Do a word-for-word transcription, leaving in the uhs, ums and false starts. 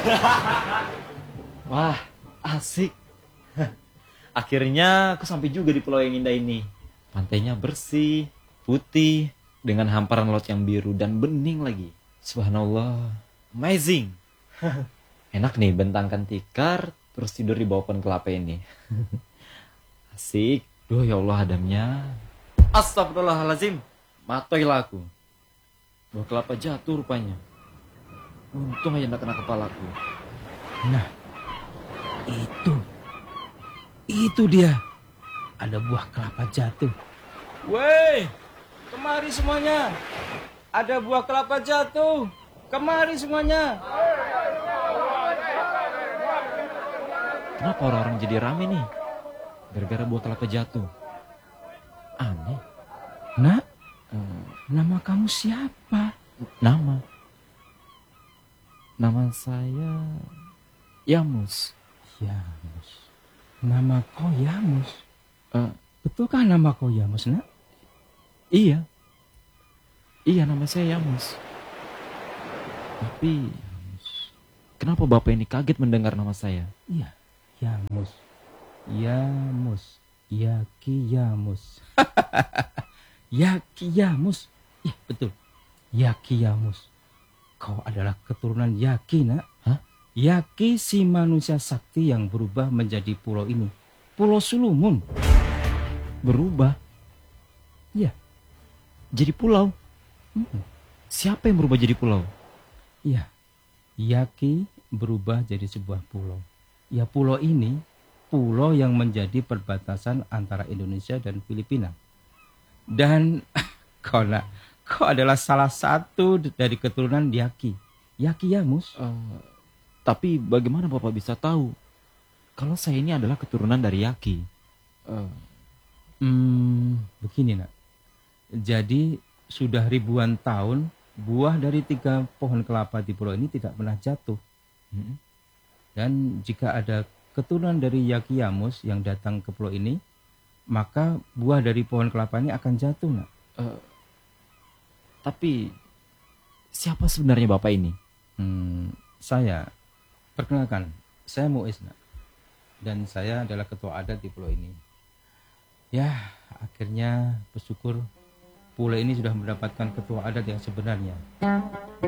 Wah, asik. Akhirnya aku sampai juga di pulau yang indah ini. Pantainya bersih, putih, dengan hamparan laut yang biru dan bening lagi. Subhanallah, amazing. Enak nih bentangkan tikar, terus tidur di bawah pohon kelapa ini. Asik. Duh ya Allah adamnya. Astagfirullahaladzim. Matoilah aku. Buah kelapa jatuh rupanya. Untung aja tidak kena kepalaku. Nah, itu. Itu dia. Ada buah kelapa jatuh. Woi, kemari semuanya. Ada buah kelapa jatuh. Kemari semuanya. Kenapa orang-orang jadi rame nih? Gara-gara buah kelapa jatuh. Aneh. Nak, Eh, nama kamu siapa? nama. Nama saya Yamus. Yamus. Nama kau Yamus. Eh, Betulkah nama kau Yamus, nak? iya. Iya, nama saya Yamus. Tapi kenapa Bapak ini kaget mendengar nama saya? Iya, Yamus. Yamus. Yaki Yamus. Yaki Yamus. Iya, betul. Yaki Yamus. Kau adalah keturunan Yaki, nak. Hah? Yaki si manusia sakti yang berubah menjadi pulau ini. Pulau Sulumun. Berubah Iya. jadi pulau. Hmm. Siapa yang berubah jadi pulau? Iya. Yaki berubah jadi sebuah pulau. Ya, pulau ini pulau yang menjadi perbatasan antara Indonesia dan Filipina. Dan kau nak, kau adalah salah satu dari keturunan Yaki. Yaki Yamus. Eh, tapi bagaimana Bapak bisa tahu kalau saya ini adalah keturunan dari Yaki? Eh, Hmm, begini nak. Jadi sudah ribuan tahun buah dari tiga pohon kelapa di pulau ini tidak pernah jatuh. hmm, Dan jika ada keturunan dari Yaki Yamus yang datang ke pulau ini, maka buah dari pohon kelapa ini akan jatuh, nak. eh, tapi siapa sebenarnya Bapak ini? Hmm, saya, perkenalkan, saya Muiz, nak. Dan saya adalah ketua adat di pulau ini. Ya, akhirnya bersyukur pulau ini sudah mendapatkan ketua adat yang sebenarnya.